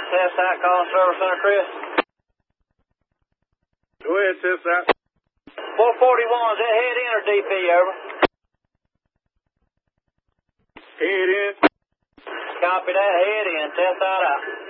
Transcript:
Test out, calling Service Center, Chris. Go ahead, test out. 441, is that head in or DP, over? Head in. Copy that, head in. Test that out.